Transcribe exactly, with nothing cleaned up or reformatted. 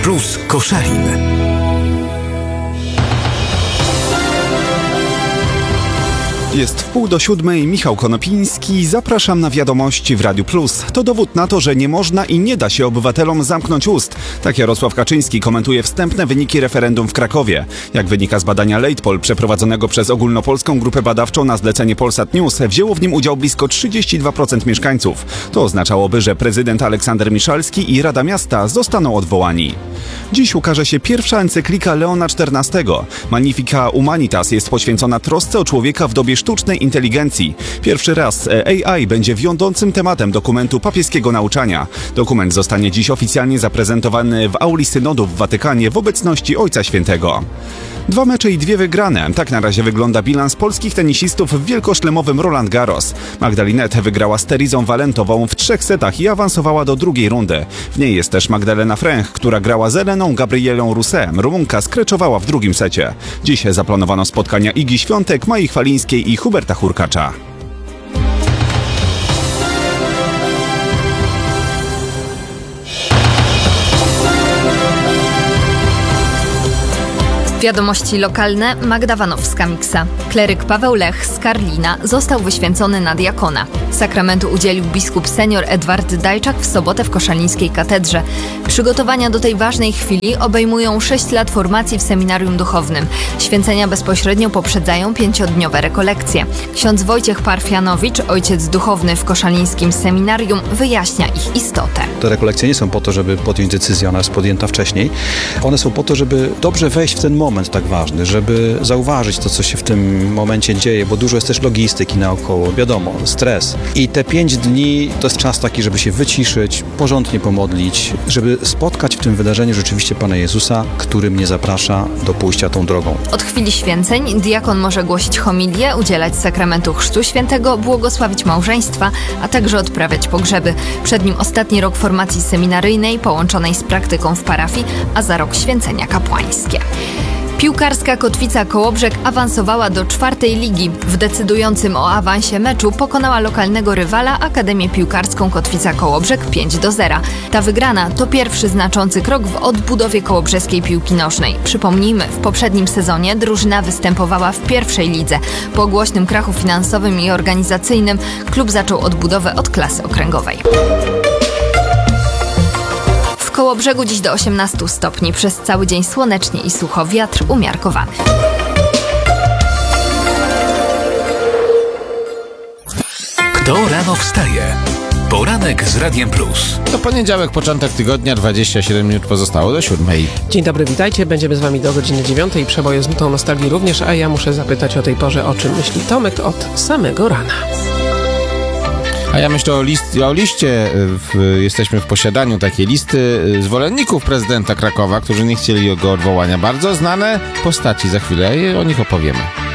Plus Koszalin. Jest wpół do siódmej, Michał Konopiński, zapraszam na wiadomości w Radiu Plus. To dowód na to, że nie można i nie da się obywatelom zamknąć ust. Tak Jarosław Kaczyński komentuje wstępne wyniki referendum w Krakowie. Jak wynika z badania Late-Poll przeprowadzonego przez ogólnopolską grupę badawczą na zlecenie Polsat News, wzięło w nim udział blisko trzydzieści dwa procent mieszkańców. To oznaczałoby, że prezydent Aleksander Miszalski i Rada Miasta zostaną odwołani. Dziś ukaże się pierwsza encyklika Leona czternastego. Magnifica Humanitas jest poświęcona trosce o człowieka w dobie sztucznej inteligencji. Pierwszy raz A I będzie wiodącym tematem dokumentu papieskiego nauczania. Dokument zostanie dziś oficjalnie zaprezentowany w auli synodu w Watykanie w obecności Ojca Świętego. Dwa mecze i dwie wygrane. Tak na razie wygląda bilans polskich tenisistów w wielkoszlemowym Roland Garros. Magdalinet wygrała z Terizą Walentową w trzech setach i awansowała do drugiej rundy. W niej jest też Magdalena Fręch, która grała z Eleną Gabrielą Rousset. Rumunka skreczowała w drugim secie. Dziś zaplanowano spotkania Igi Świątek, Mai Chwalińskiej i Huberta Hurkacza. Wiadomości lokalne. Magda Wanowska-Miksa. Kleryk Paweł Lech z Karlina został wyświęcony na diakona. Sakramentu udzielił biskup senior Edward Dajczak w sobotę w koszalińskiej katedrze. Przygotowania do tej ważnej chwili obejmują sześć lat formacji w seminarium duchownym. Święcenia bezpośrednio poprzedzają pięciodniowe rekolekcje. Ksiądz Wojciech Parfianowicz, ojciec duchowny w koszalińskim seminarium, wyjaśnia ich istotę. Te rekolekcje nie są po to, żeby podjąć decyzję, ona jest podjęta wcześniej. One są po to, żeby dobrze wejść w ten moment. moment tak ważny, żeby zauważyć to, co się w tym momencie dzieje, bo dużo jest też logistyki naokoło, wiadomo, stres. I te pięć dni to jest czas taki, żeby się wyciszyć, porządnie pomodlić, żeby spotkać w tym wydarzeniu rzeczywiście Pana Jezusa, który mnie zaprasza do pójścia tą drogą. Od chwili święceń diakon może głosić homilię, udzielać sakramentu Chrztu Świętego, błogosławić małżeństwa, a także odprawiać pogrzeby. Przed nim ostatni rok formacji seminaryjnej połączonej z praktyką w parafii, a za rok święcenia kapłańskie. Piłkarska Kotwica Kołobrzeg awansowała do czwartej ligi. W decydującym o awansie meczu pokonała lokalnego rywala Akademię Piłkarską Kotwica Kołobrzeg pięć do zera. Ta wygrana to pierwszy znaczący krok w odbudowie kołobrzeskiej piłki nożnej. Przypomnijmy, w poprzednim sezonie drużyna występowała w pierwszej lidze. Po głośnym krachu finansowym i organizacyjnym klub zaczął odbudowę od klasy okręgowej. W Kołobrzegu dziś do osiemnastu stopni. Przez cały dzień słonecznie i sucho, wiatr umiarkowany. Kto rano wstaje? Poranek z Radiem Plus. To poniedziałek, początek tygodnia, dwadzieścia siedem minut pozostało do siódmej. Dzień dobry, witajcie. Będziemy z wami do godziny dziewiątej. Przeboje z nutą nostalgii również, a ja muszę zapytać o tej porze, o czym myśli Tomek od samego rana. A ja myślę o, list, o liście. W, jesteśmy w posiadaniu takiej listy zwolenników prezydenta Krakowa, którzy nie chcieli jego odwołania. Bardzo znane postaci, za chwilę o nich opowiemy.